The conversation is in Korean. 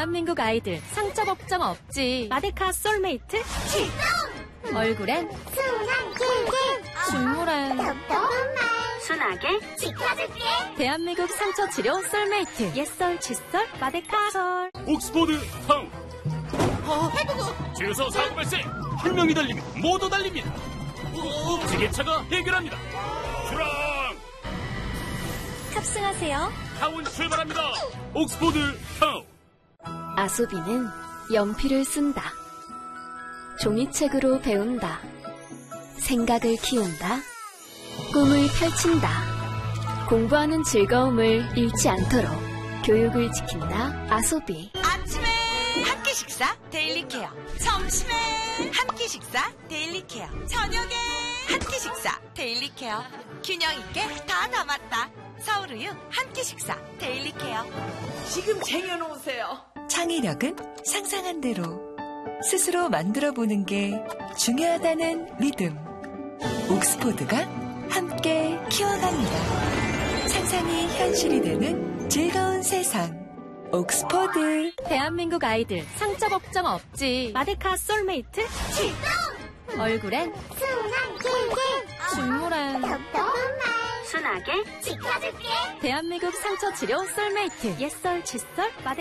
대한민국 아이들 상처 걱정 없지. 마데카 솔메이트 출동! 얼굴엔 순한 길게 중물엔 똑똑한 말 순하게 지켜줄게. 대한민국 상처 치료 솔메이트 옛설 칫솔 마데카 솔. 옥스포드 타운. 주유소 사고 발생. 한 명이 달리면 모두 달립니다. 지게차가 해결합니다. 출항. 탑승하세요. 타운 출발합니다. 옥스포드 타운. 아소비는 연필을 쓴다. 종이책으로 배운다. 생각을 키운다. 꿈을 펼친다. 공부하는 즐거움을 잃지 않도록 교육을 지킨다. 아소비. 아침에 한 끼 식사 데일리 케어, 점심에 한 끼 식사 데일리 케어, 저녁에 한 끼 식사 데일리 케어. 균형 있게 다 담았다. 서울우유 한 끼 식사 데일리 케어. 지금 쟁여놓으세요. 창의력은 상상한 대로 스스로 만들어보는 게 중요하다는 믿음. 옥스포드가 함께 키워갑니다. 상상이 현실이 되는 즐거운 세상. 옥스포드. 대한민국 아이들 상처 걱정 없지. 마데카 솔메이트 출동! 얼굴엔 순한 길게 중물엔 똑똑한 말 순하게 지켜줄게. 대한민국 상처 치료 솔메이트 옛설 칫솔 마데카